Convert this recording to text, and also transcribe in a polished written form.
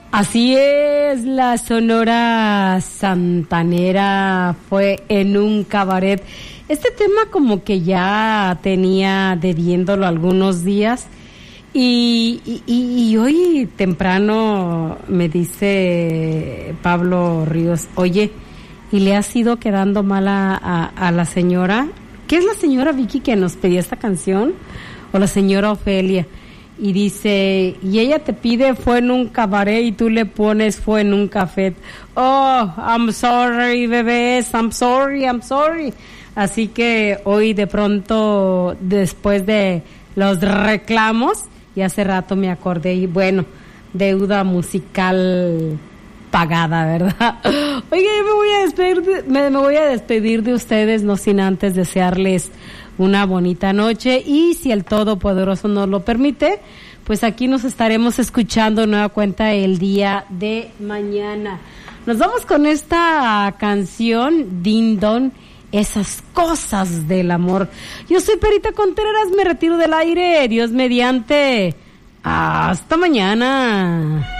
Así es, la Sonora Santanera fue en un cabaret. Este tema como que ya tenía debiéndolo algunos días y hoy temprano me dice Pablo Ríos, oye, ¿y le has ido quedando mal a la señora? ¿Qué es la señora Vicky que nos pedía esta canción? ¿O la señora Ofelia? Y dice, y ella te pide fue en un cabaret y tú le pones fue en un café. Oh, I'm sorry, bebés, I'm sorry. Así que hoy de pronto, después de los reclamos, y hace rato me acordé, y bueno, deuda musical pagada, ¿verdad? Oiga, me voy a despedir de ustedes, no sin antes desearles una bonita noche, y si el Todopoderoso nos lo permite, pues aquí nos estaremos escuchando nueva cuenta el día de mañana. Nos vamos con esta canción, Din Don, esas cosas del amor. Yo soy Perita Contreras, me retiro del aire, Dios mediante, hasta mañana.